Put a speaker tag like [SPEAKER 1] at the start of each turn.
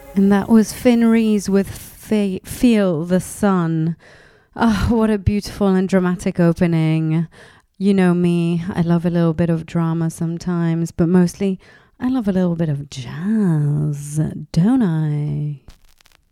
[SPEAKER 1] And that was Finn Rees with Feel the Sun. Oh, what a beautiful and dramatic opening. You know me, I love a little bit of drama sometimes, but mostly I love a little bit of jazz, don't I?